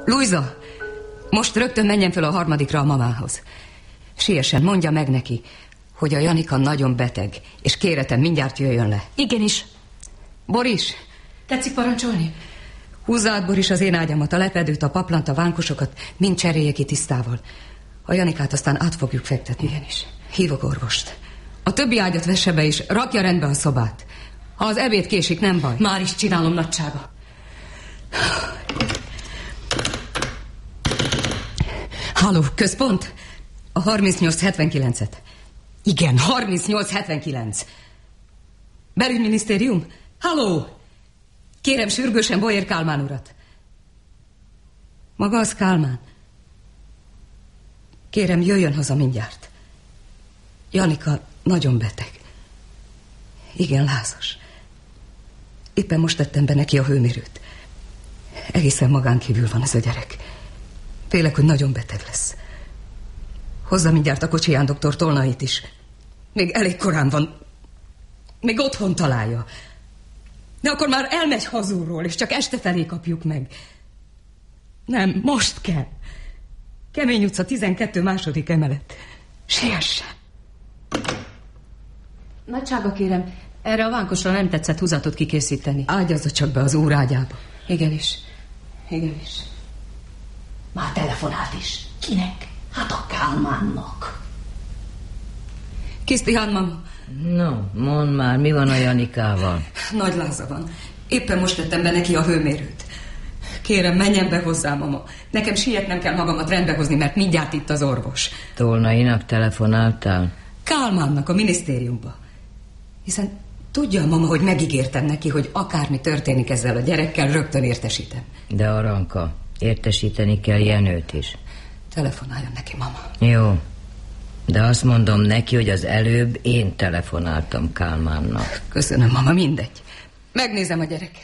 Lujza, most rögtön menjen fel a 3. a mamához. Siessen, mondja meg neki, hogy a Janika nagyon beteg, és kéretem, mindjárt jöjjön le. Igenis. Boris! Tetszik parancsolni? Húzza át, Boris, az én ágyamat, a lepedőt, a paplant, a vánkosokat, mind cserélje ki tisztával. A Janikát aztán át fogjuk fektetni. Igenis. Hívok orvost. A többi ágyat vesse be, és rakja rendbe a szobát. Ha az ebéd késik, nem baj. Már is csinálom, nagysága. Halló, központ? A 3879-et. Igen, 3879. Belügyminisztérium? Halló! Kérem sürgősen Boyer Kálmán urat. Maga az Kálmán? Kérem, jöjjön haza mindjárt. Janika nagyon beteg. Igen, lázas. Éppen most tettem be neki a hőmérőt. Egészen magán kívül van ez a gyerek. Félek, hogy nagyon beteg lesz. Hozza mindjárt a kocsiján doktor Tolnait is. Még elég korán van. Még otthon találja. De akkor már elmegy hazulról, és csak este felé kapjuk meg. Nem, most kell. Kemény utca 12. második emelet. Siessen. Nagysága, kérem, erre a vánkosra nem tetszett húzatot kikészíteni. Ágyazza csak be az úr ágyába. Igenis. Igenis. Már telefonált is. Kinek? Hát a Kálmánnak. Kisztihán, mama. No, mondd már, mi van a Janikával? Nagy láza van. Éppen most tettem be neki a hőmérőt. Kérem, menjen be hozzá, mama. Nekem sietnem kell magamat rendbehozni, mert mindjárt itt az orvos. Tolnainak telefonáltál? Kálmánnak, a minisztériumba. Hiszen tudja a mama, hogy megígértem neki, hogy akármi történik ezzel a gyerekkel, rögtön értesítem. De Aranka, értesíteni kell Jenőt is. Telefonáljon neki, mama. Jó, de azt mondom neki, hogy az előbb én telefonáltam Kálmánnak. Köszönöm, mama, mindegy. Megnézem a gyereket.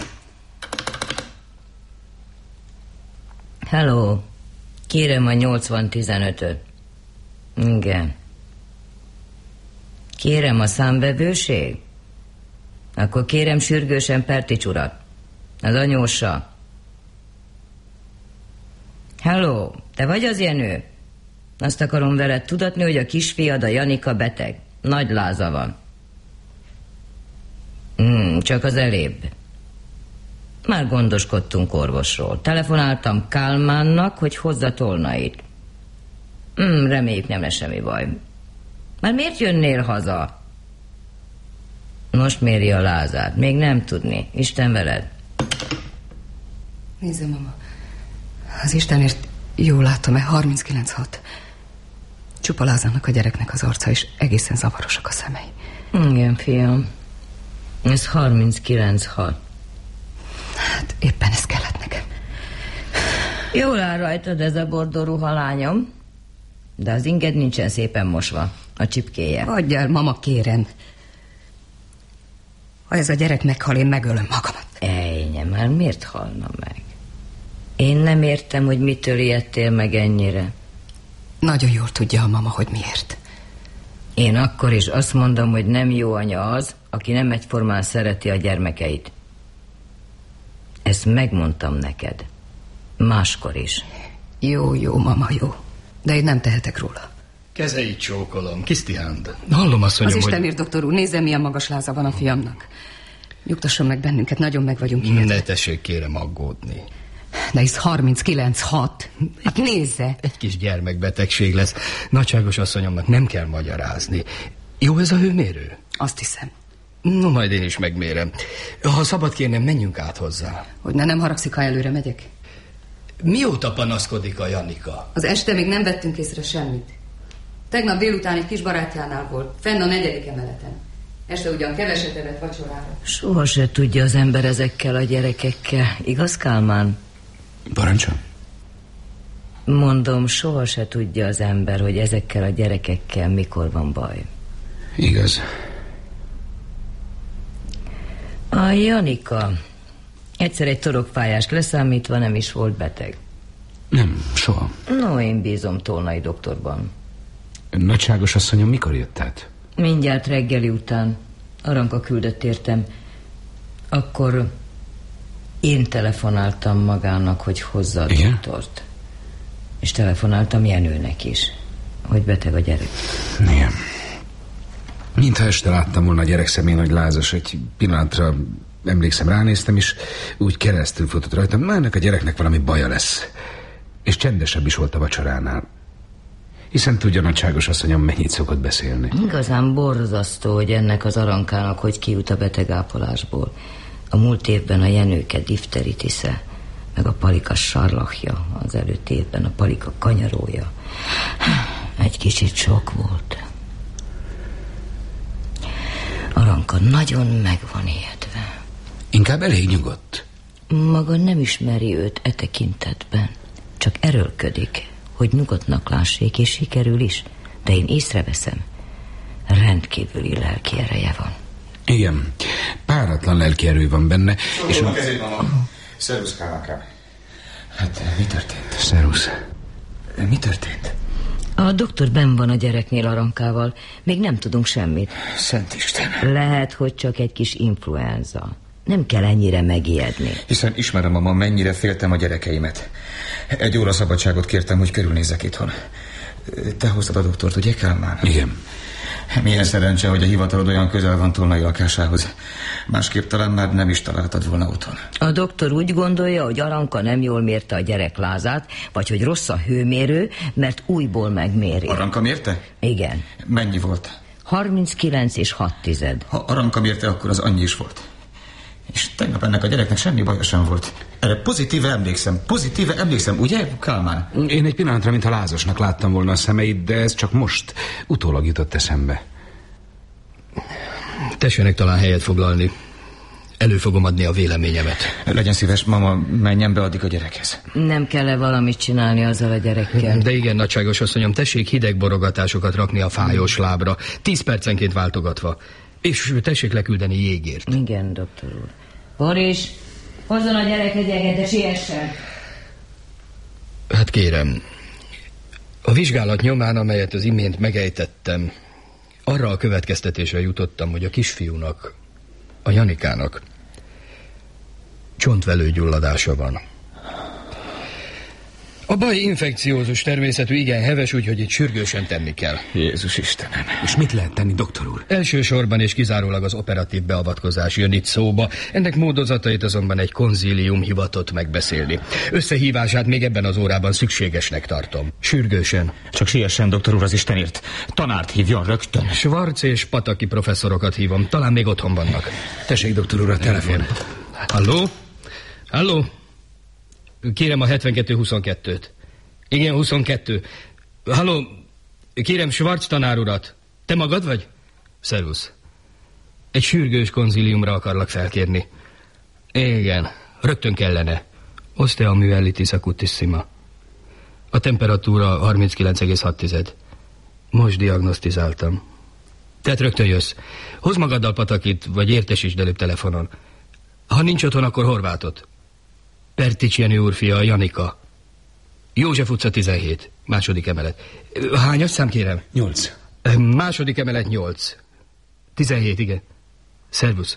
Hello, kérem a 8015-öt. Igen. Kérem a számvevőség? Akkor kérem sürgősen Pertics urat. Az anyósa. Hello, te vagy az Jenő? Azt akarom veled tudatni, hogy a kisfiad, a Janika beteg. Nagy láza van. Csak az elébb. Már gondoskodtunk orvosról. Telefonáltam Kálmánnak, hogy hozza Tolnait. Reméljük nem lesz semmi baj. Már miért jönnél haza? Most méri a lázát. Még nem tudni. Isten veled. Nézze, mama. Az Istenért jól látom-e 39-6. Csupa lázának a gyereknek az arca, és egészen zavarosak a szemei. Igen, fiam. Ez 39-6. Hát éppen ez kellett nekem. Jól áll rajtad ez a bordóruha, lányom. De az inged nincsen szépen mosva. A csipkéje. Hagyj el, mama, kérem. Ha ez a gyerek meghal, én megölöm magamat. Ejnye, már miért halna meg? Én nem értem, hogy mitől ijedtél meg ennyire. Nagyon jól tudja a mama, hogy miért. Én akkor is azt mondom, hogy nem jó anya az, aki nem egyformán szereti a gyermekeit. Ezt megmondtam neked. Máskor is. Jó, mama, jó. De én nem tehetek róla. Kezeit csókolom, Kisztihánd. Hallom, asszonyom, az Istenért, doktor úr, nézze, milyen magas láza van a fiamnak. Nyugtasson meg bennünket, nagyon meg vagyunk ijedve. Ne tessék, kérem, aggódni. De ez 39-6. Hát nézze. Egy kis gyermekbetegség lesz. Nagyságos asszonyomnak nem kell magyarázni. Jó ez a hőmérő? Azt hiszem. No, majd én is megmérem. Ha szabad kérnem, menjünk át hozzá. Hogy nem haragszik, ha előre megyek? Mióta panaszkodik a Janika? Az este még nem vettünk észre semmit. Tegnap délután egy kis barátjánál volt, fenn a 4. emeleten. Este ugyan keveset evett vacsorára. Soha se tudja az ember ezekkel a gyerekekkel. Igaz, Kálmán? Parancsa? Mondom, soha se tudja az ember, hogy ezekkel a gyerekekkel mikor van baj. Igaz. A Janika egyszer egy torokfájás leszámítva nem is volt beteg. Nem, soha. No, én bízom Tolnai doktorban. Nagyságos asszonyom, mikor jött át? Mindjárt reggeli után. Aranka küldött értem. Akkor Én telefonáltam magának, hogy hozza a doktort. És telefonáltam Jenőnek is, hogy beteg a gyerek. Igen. Mintha este láttam volna a gyerek szemén, hogy lázas. Egy pillanatra emlékszem, ránéztem, és úgy keresztül futott rajtam. Na, ennek a gyereknek valami baja lesz. És csendesebb is volt a vacsoránál. Hiszen tudja, nagyságos asszonyom, mennyit szokott beszélni. Igazán borzasztó, hogy ennek az Arankának hogy kijut a betegápolásból. A múlt évben a Jenőke difteritisze, meg a Palika sarlachja, az előtt évben a Palika kanyarója. Egy kicsit sok volt. Aranka nagyon meg van ijedve. Inkább elég nyugodt. Maga nem ismeri őt e tekintetben. Csak erőlködik, hogy nyugodtnak lássék, és sikerül is. De én észreveszem, rendkívüli lelki ereje van. Igen, páratlan lelki erő van benne. És a kezét, mama. Szervusz, Kámakám. Hát, mi történt? Szervusz. Mi történt? A doktor benn van a gyereknél Arankával. Még nem tudunk semmit. Szent Isten. Lehet, hogy csak egy kis influenza. Nem kell ennyire megijedni. Hiszen ismerem, mama, mennyire féltem a gyerekeimet. 1 óra szabadságot kértem, hogy körülnézek itthon. Te hoztad a doktort, ugye, Kálmán? Igen. Milyen szerencse, hogy a hivatalod olyan közel van Tolnai lakásához. Másképp talán már nem is találtad volna otthon. A doktor úgy gondolja, hogy Aranka nem jól mérte a gyerek lázát, vagy hogy rossz a hőmérő, mert újból megméri. Aranka mérte? Igen. Mennyi volt? 39,6. Ha Aranka mérte, akkor az annyi is volt. És tegnap ennek a gyereknek semmi baja sem volt. Erre pozitíve emlékszem, ugye, Kálmán? Én egy pillanatra, mintha lázasnak láttam volna a szemeit, de ez csak most utólag jutott eszembe. Tessenek talán helyet foglalni. Elő fogom adni a véleményemet. Legyen szíves, mama, menjen be addig a gyerekhez. Nem kell-e valamit csinálni azzal a gyerekkel? De igen, nagyságos asszonyom, tessék hideg borogatásokat rakni a fájós lábra, 10 percenként váltogatva. És tessék leküldeni jégért. Igen, doktor úr. Boris, hozzon a gyerek egy jeget, de siessen. Hát kérem, a vizsgálat nyomán, amelyet az imént megejtettem, arra a következtetésre jutottam, hogy a kisfiúnak, a Janikának csontvelőgyulladása van. A baj infekciózus természetű, igen heves, úgyhogy itt sürgősen tenni kell. Jézus Istenem. És mit lehet tenni, doktor úr? Elsősorban és kizárólag az operatív beavatkozás jön itt szóba. Ennek módozatait azonban egy konzílium hivatott megbeszélni. Összehívását még ebben az órában szükségesnek tartom. Sürgősen. Csak siessen, doktor úr, az Istenért. Tanárt hívjon rögtön. Schwarz és Pataki professzorokat hívom. Talán még otthon vannak. Tessék, doktor úr, a telefon. Halló? Halló? Kérem a 72-22-t. Igen, 22. Halló, kérem Schwarz tanár urat. Te magad vagy? Szervusz. Egy sürgős konzíliumra akarlak felkérni. Igen, rögtön kellene. Osteomyelitis acutissima. A temperatúra 39,6. Most diagnosztizáltam. Tehát rögtön jössz. Hozz magaddal Patakit, vagy értesítsd előbb telefonon. Ha nincs otthon, akkor Horvátot. Pertics Jenő úrfia, Janika. József utca 17, második emelet. Hányas szám, kérem? 8. Második emelet 8. 17, igen. Szervusz.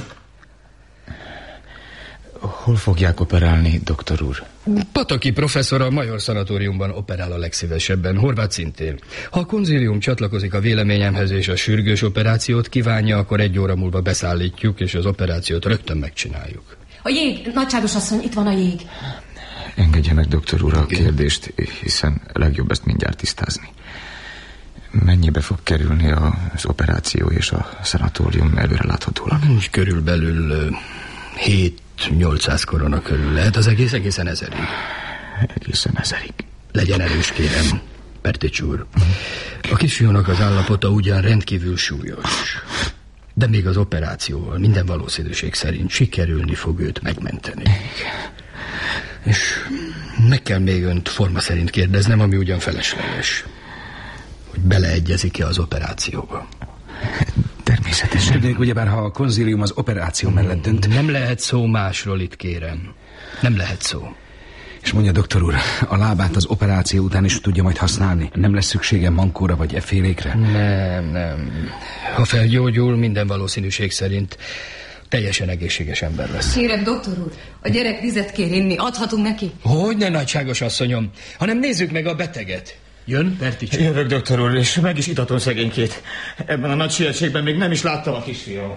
Hol fogják operálni, doktor úr? Pataki professzor a Major Szanatóriumban operál a legszívesebben, Horváth szintén. Ha a konzílium csatlakozik a véleményemhez és a sürgős operációt kívánja, akkor 1 óra múlva beszállítjuk, és az operációt rögtön megcsináljuk. A jég, nagyságos asszony, itt van a jég. Engedje meg, doktor úr, a kérdést, hiszen legjobb ezt mindjárt tisztázni. Mennyibe fog kerülni az operáció és a szanatórium előreláthatólag? Körülbelül 7-800 korona körül lehet, az egészen 1000-ig. Egészen 1000-ig. Legyen erős, kérem, Pertics úr. A kisfiúnak az állapota ugyan rendkívül súlyos, de még az operációval minden valószínűség szerint sikerülni fog őt megmenteni. És meg kell még önt forma szerint kérdeznem, ami ugyan felesleges, hogy beleegyezik-e az operációba. Természetesen. Tudnék, ugyebár, ha a konzílium az operáció mellett dönt... Nem lehet szó másról itt, kérem. Nem lehet szó. És mondja, doktor úr, a lábát az operáció után is tudja majd használni? Nem lesz szüksége mankóra vagy effélékre? Nem. Ha felgyógyul, minden valószínűség szerint teljesen egészséges ember lesz. Kérem, doktor úr, a gyerek vizet kér inni, adhatunk neki? Hogyne, nagyságos asszonyom, hanem nézzük meg a beteget. Jön, Pertics? Jövök, doktor úr, és meg is itatom szegénykét. Ebben a nagy sietségben még nem is láttam a kisfiam.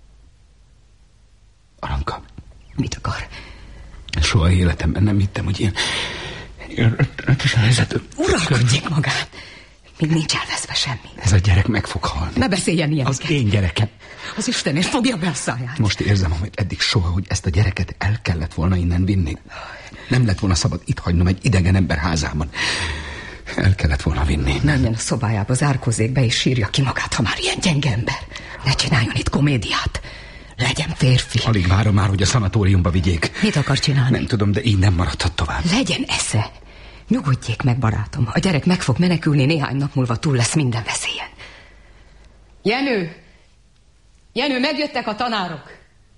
Aranka. Mit akar? Soha életemben nem hittem, hogy ilyen rettenetes helyzet. Uralkodjék magát! Még nincs elveszve semmi. Ez a gyerek meg fog halni. Ne beszéljen ilyeneket. Az én gyerekem. Az Istenért fogja be a száját. Most érzem, hogy eddig soha, hogy ezt a gyereket el kellett volna innen vinni. Nem lett volna szabad itt hagynom egy idegen ember házában. El kellett volna vinni. Menjen a szobájába, zárkózzék be és sírja ki magát, ha már ilyen gyenge ember. Ne csináljon itt komédiát. Legyen férfi. Alig várom már, hogy a szanatóriumba vigyék. Mit akar csinálni? Nem tudom, de így nem maradhat tovább. Legyen esze. Nyugodjék meg, barátom. A gyerek meg fog menekülni, néhány nap múlva túl lesz minden veszélyen. Jenő! Jenő, megjöttek a tanárok.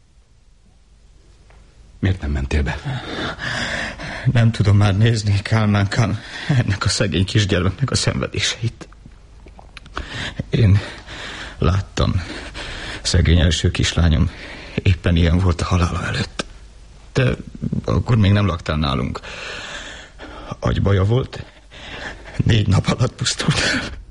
Miért nem mentél be? Nem tudom már nézni, Kálmánkám, ennek a szegény kisgyermeknek a szenvedéseit. Én láttam, szegény első kislányom éppen ilyen volt a halála előtt. De akkor még nem laktál nálunk. Agybaja volt, 4 nap alatt pusztult.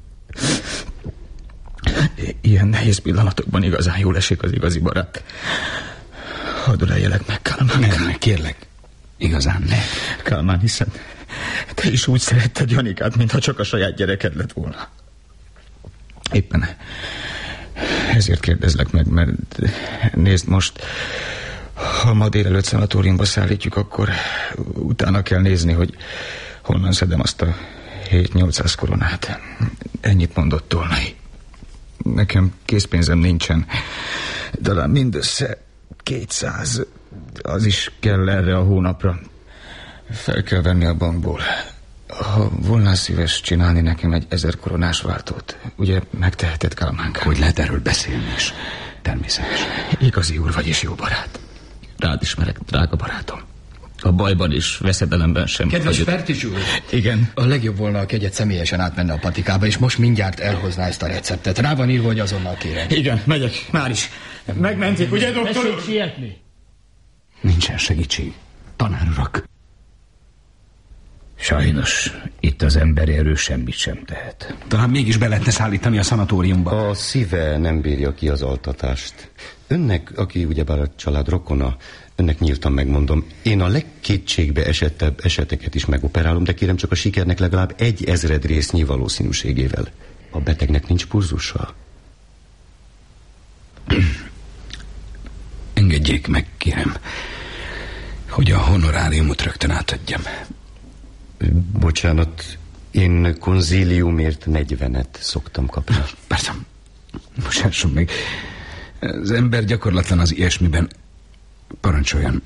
Ilyen nehéz pillanatokban igazán jól esik az igazi barát. Hadd öleljelek meg, Kálmán. Nem, kérlek. Igazán ne. Kálmán, hiszen te is úgy szeretted Janikát, mintha csak a saját gyereked lett volna. Éppen ezért kérdezlek meg, mert nézd most, ha ma délelőtt szanatóriumba szállítjuk, akkor utána kell nézni, hogy honnan szedem azt a 7-800 koronát. Ennyit mondott Tolnai. Nekem készpénzem nincsen. Talán mindössze 200. Az is kell erre a hónapra. Fel kell venni a bankból. Ha volnál szíves csinálni nekem egy 1000 koronás váltót, ugye megteheted, Kálmánka? Hogy lehet erről beszélni is? Természetesen. Igazi úr vagy és jó barát. Rád ismerek, drága barátom. A bajban is, veszedelemben sem. Kedves Pertics úr! Igen? A legjobb volna, a kegyet személyesen átmenne a patikába, és most mindjárt elhozná ezt a receptet. Rá van írva, hogy azonnal kérem. Igen, megyek, már is. Megmentik, ugye, doktor úr? Sietni. Nincsen segítség. Tanár urak. Sajnos, itt az emberi erő semmit sem tehet. Talán mégis be lehetne szállítani a szanatóriumba. A szíve nem bírja ki az altatást. Önnek, aki ugyebár a család rokona, önnek nyíltan megmondom, én a legkétségbe esettebb eseteket is megoperálom, de kérem csak a sikernek legalább 1000 résznyi valószínűségével. A betegnek nincs pulzusa. Engedjék meg, kérem, hogy a honoráriumot rögtön átadjam. Bocsánat, én konzíliumért 40-et szoktam kapni. Persze, bocsásson meg. Az ember gyakorlatlan az ilyesmiben. Parancsoljon.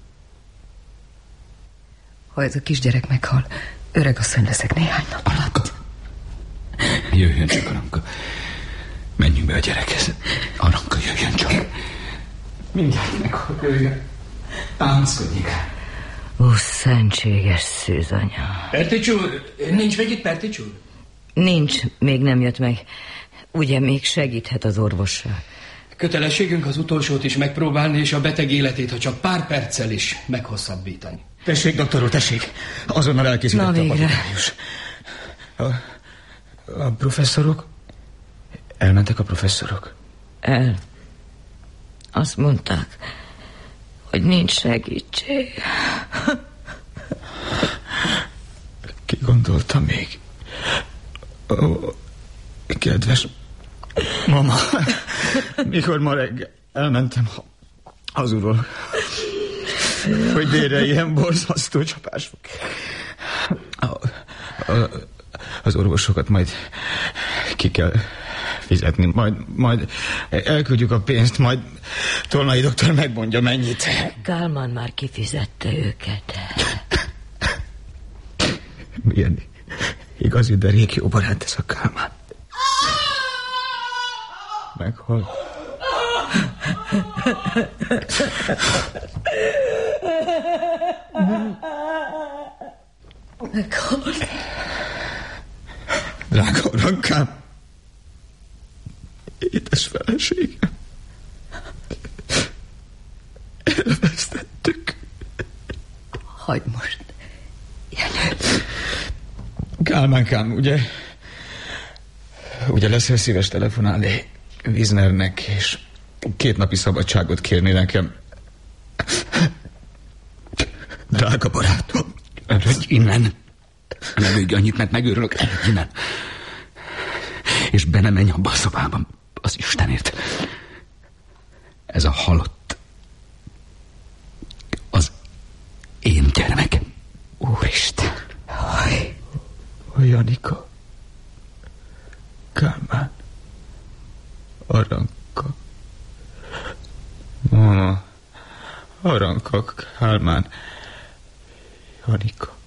Ha ez a kisgyerek meghal, öreg asszony leszek néhány nap alatt. Jöjjön csak, Aranka. Menjünk be a gyerekhez. Aranka, jöjjön csak. Mindjárt meghal, jöjjön. Támaszkodjék. Ó, szentséges szűzanya. Pertics úr, nincs meg itt Pertics úr? Nincs, még nem jött meg. Ugye még segíthet az orvossal. Kötelességünk az utolsót is megpróbálni, és a beteg életét, ha csak pár perccel is meghosszabbítani. Tessék, doktor úr, tessék. Azonnal elkészített Na, a végre. patikárius. A professzorok? Elmentek a professzorok? Azt mondták, hogy nincs segítség. Ki gondolta még? Ó, kedves mama, mikor ma reggel elmentem hazulról, hogy délre ilyen borzasztó csapás fog. Az orvosokat majd ki kell fizetni, majd elküldjük a pénzt, majd Tolnai doktor megmondja mennyit. Kálmán már kifizette őket. Milyen igazi derék jó barát ez a Kálmán. Meghalt. Meghalt. Drága Arankám, édes feleségem. elvesztettük. Hagyd most. Jenő. Kálmánkám, ugye leszel szíves telefonálni Wisnernek, és 2 napi szabadságot kérni nekem. Drága barátom. Eredj innen. Ne lőj annyit, mert megőrülök. Eredj innen. És be ne menj abba a szobában. Az Istenért. Ez a halott. Az én gyermekem. Úristen. Haj. Janika. Kálmán. Aranka. Mama. Aranka, Kálmán. Janika.